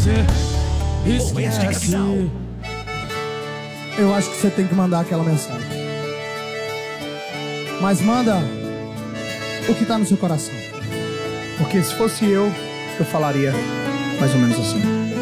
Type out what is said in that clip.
esquece. Eu acho que você tem que mandar aquela mensagem. Mas manda o que tá no seu coração. Porque se fosse eu falaria mais ou menos assim.